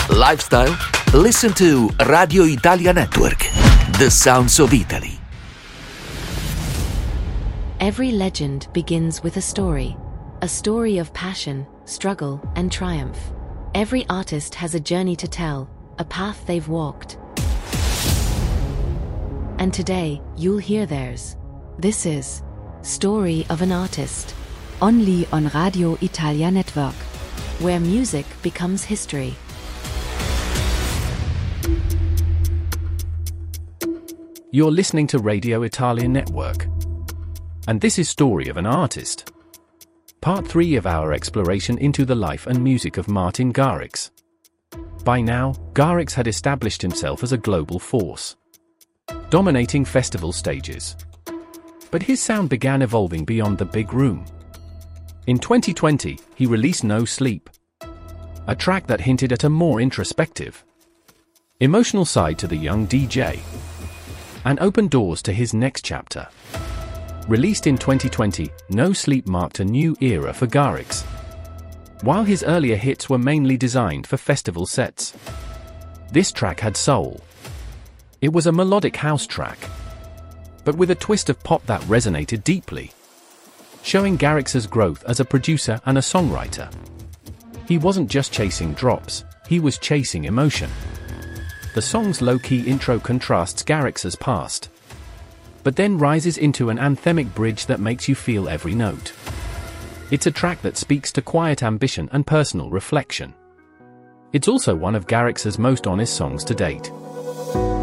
lifestyle? Listen to Radio Italia Network, the sounds of Italy. Every legend begins with a story of passion, struggle, and triumph. Every artist has a journey to tell, a path they've walked. And today, you'll hear theirs. This is Story of an Artist, only on Radio Italia Network, where music becomes history. You're listening to Radio Italia Network, and this is Story of an Artist, part 3 of our exploration into the life and music of Martin Garrix. By now, Garrix had established himself as a global force, dominating festival stages. But his sound began evolving beyond the big room. In 2020, he released No Sleep, a track that hinted at a more introspective, emotional side to the young DJ, and opened doors to his next chapter. Released in 2020, No Sleep marked a new era for Garrix. While his earlier hits were mainly designed for festival sets, this track had soul. It was a melodic house track, but with a twist of pop that resonated deeply, showing Garrix's growth as a producer and a songwriter. He wasn't just chasing drops, he was chasing emotion. The song's low-key intro contrasts Garrix's past, but then rises into an anthemic bridge that makes you feel every note. It's a track that speaks to quiet ambition and personal reflection. It's also one of Garrix's most honest songs to date.